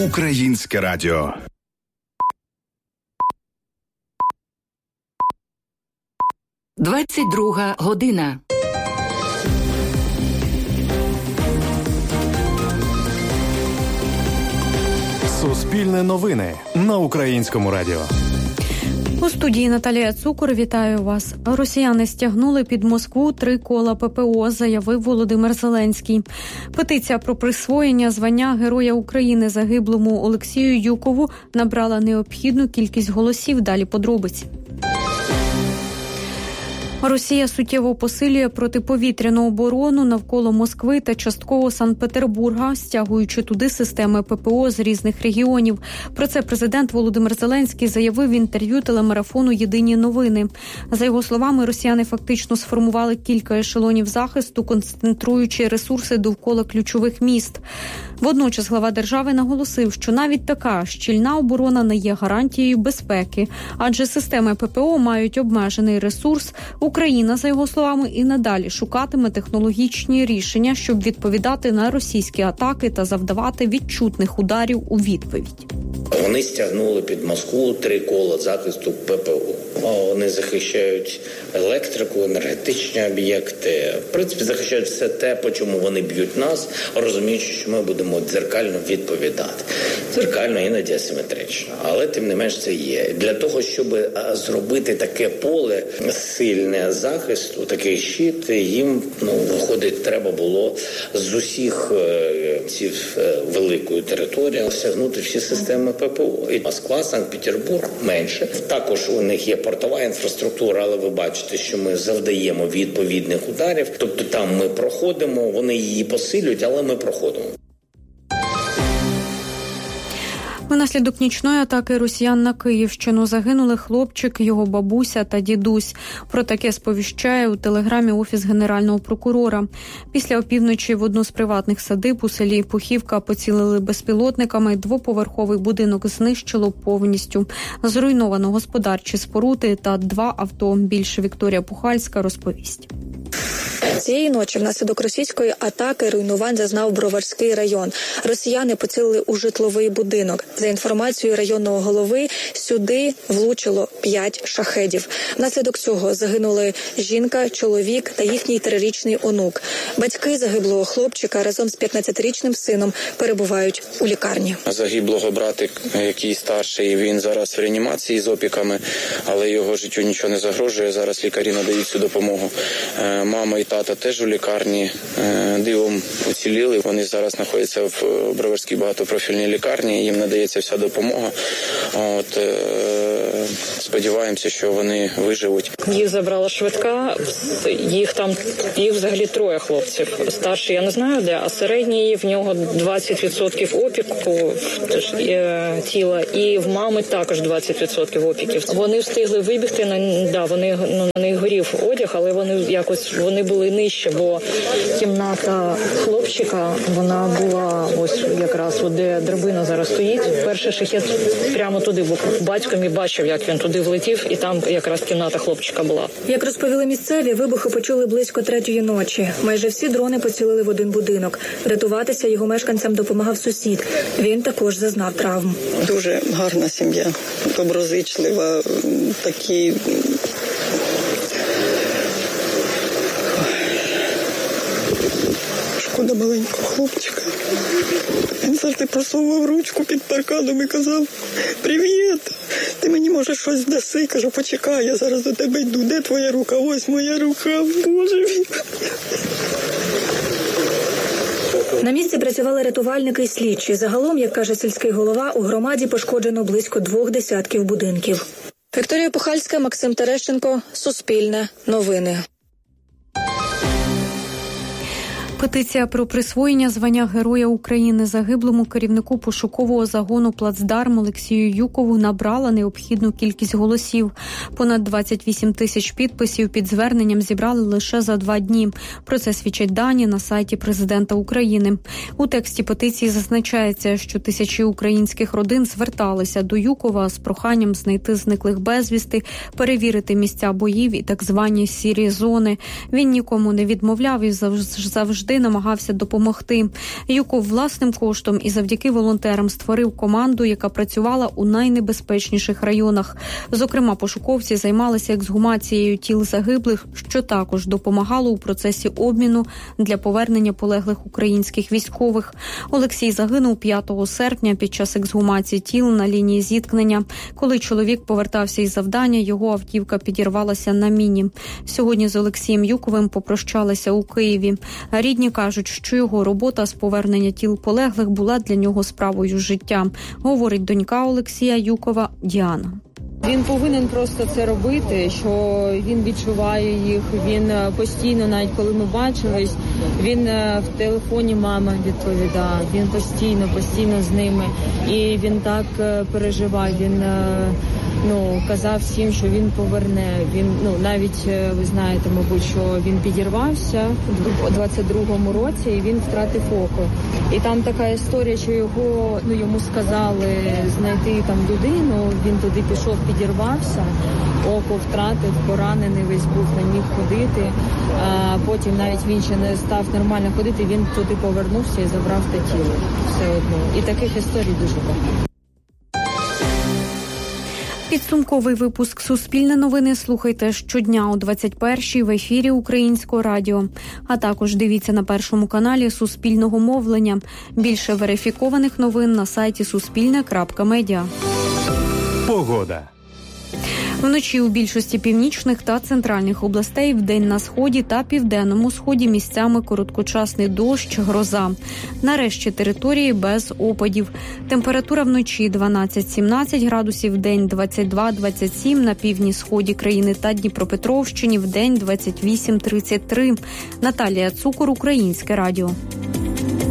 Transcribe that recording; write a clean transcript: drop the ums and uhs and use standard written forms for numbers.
Українське радіо. Двадцять-друга година. Суспільне новини на Українському радіо. У студії Наталія Цукор, вітаю вас. Росіяни стягнули під Москву 3 кола ППО, заявив Володимир Зеленський. Петиція про присвоєння звання Героя України загиблому Олексію Юкову набрала необхідну кількість голосів. Далі подробиці. Росія суттєво посилює протиповітряну оборону навколо Москви та частково Санкт-Петербурга, стягуючи туди системи ППО з різних регіонів. Про це президент Володимир Зеленський заявив в інтерв'ю телемарафону «Єдині новини». За його словами, росіяни фактично сформували кілька ешелонів захисту, концентруючи ресурси довкола ключових міст. Водночас глава держави наголосив, що навіть така щільна оборона не є гарантією безпеки, адже системи ППО мають обмежений ресурс. Україна, за його словами, і надалі шукатиме технологічні рішення, щоб відповідати на російські атаки та завдавати відчутних ударів у відповідь. Вони стягнули під Москву 3 кола захисту ППО. Вони захищають електрику, енергетичні об'єкти. В принципі, захищають все те, по чому вони б'ють нас, розуміючи, що ми будемо дзеркально відповідати. Дзеркально, іноді асиметрично. Але, тим не менш, це є. Для того, щоб зробити таке поле сильне захисту, такий щит, їм, виходить, треба було з усіх цих великої території осягнути всі системи ППО. І Москва, Санкт-Петербург менше. Також у них є портова інфраструктура, але ви бачите, що ми завдаємо відповідних ударів. Тобто там ми проходимо, вони її посилюють, але ми проходимо. Внаслідок нічної атаки росіян на Київщину загинули хлопчик, його бабуся та дідусь. Про таке сповіщає у телеграмі Офіс Генерального прокурора. Після опівночі в одну з приватних садиб у селі Пухівка поцілили безпілотниками, 2-поверховий будинок знищило повністю. Зруйновано господарчі споруди та 2 авто. Більше Вікторія Пухальська розповість. Цієї ночі внаслідок російської атаки руйнувань зазнав Броварський район. Росіяни поцілили у житловий будинок. За інформацією районного голови, сюди влучило 5 шахедів. Внаслідок цього загинули жінка, чоловік та їхній 3-річний онук. Батьки загиблого хлопчика разом з 15-річним сином перебувають у лікарні. Загиблого братик, який старший, він зараз в реанімації з опіками, але його життю нічого не загрожує. Зараз лікарі надають цю допомогу. Мама і тата теж у лікарні, дивом уціліли. Вони зараз знаходяться в Броварській багатопрофільній лікарні, їм надається вся допомога. Сподіваємося, що вони виживуть. Їх забрала швидка, їх взагалі 3 хлопців. Старший я не знаю де, а середній в нього 20% опіку тіла, і в мами також 20% опіків. Вони встигли вибігти, на них горів одяг, але вони були нижче, бо кімната хлопчика, вона була ось якраз де драбина зараз стоїть. Перший шахет прямо туди, бо батько мій бачив, як він туди влетів, і там якраз кімната хлопчика була. Як розповіли місцеві, вибухи почули близько 3-ї ночі. Майже всі дрони поцілили в один будинок. Рятуватися його мешканцям допомагав сусід. Він також зазнав травм. Дуже гарна сім'я, доброзичлива, такі... Шкода маленького хлопчика. Він завжди просовував ручку під парканом і казав: «Привіт, ти мені, може, щось даси?» Кажу: «Почекай, я зараз до тебе йду. Де твоя рука?» «Ось моя рука, Боже мій». На місці працювали рятувальники і слідчі. Загалом, як каже сільський голова, у громаді пошкоджено близько 20 будинків. Вікторія Пухальська, Максим Терещенко, Суспільне новини. Петиція про присвоєння звання Героя України загиблому керівнику пошукового загону «Плацдарм» Олексію Юкову набрала необхідну кількість голосів. Понад 28 тисяч підписів під зверненням зібрали лише за 2 дні. Про це свідчать дані на сайті президента України. У тексті петиції зазначається, що тисячі українських родин зверталися до Юкова з проханням знайти зниклих безвісти, перевірити місця боїв і так звані «сірі зони». Він нікому не відмовляв і завжди завжди намагався допомогти. Юков власним коштом і завдяки волонтерам створив команду, яка працювала у найнебезпечніших районах. Зокрема, пошуковці займалися ексгумацією тіл загиблих, що також допомагало у процесі обміну для повернення полеглих українських військових. Олексій загинув 5 серпня під час ексгумації тіл на лінії зіткнення. Коли чоловік повертався із завдання, його автівка підірвалася на міні. Сьогодні з Олексієм Юковим попрощалися у Києві. Рідні кажуть, що його робота з повернення тіл полеглих була для нього справою життя, говорить донька Олексія Юкова Діана. Він повинен просто це робити, що він відчуває їх, він постійно, навіть коли ми бачились, він в телефоні мама відповідає, він постійно з ними. І він так переживав, він казав всім, що він поверне. Він, навіть, ви знаєте, мабуть, що він підірвався у 22-му році і він втратив око. І там така історія, що йому сказали знайти там людину, він туди пішов, підірвався, око втратив, поранений весь був, не міг ходити. А потім навіть він ще не став нормально ходити, він туди повернувся і забрав те тіло все одно. І таких історій дуже багато. Підсумковий випуск «Суспільне новини» слухайте щодня о 21-й в ефірі Українського радіо. А також дивіться на Першому каналі Суспільного мовлення. Більше верифікованих новин на сайті suspilne.media. Погода. Вночі у більшості північних та центральних областей, вдень на сході та південному сході місцями короткочасний дощ, гроза. Нарешті території без опадів. Температура вночі 12-17 градусів, вдень 22-27, на півдні сході країни та Дніпропетровщині, вдень 28-33. Наталія Цукор, Українське радіо.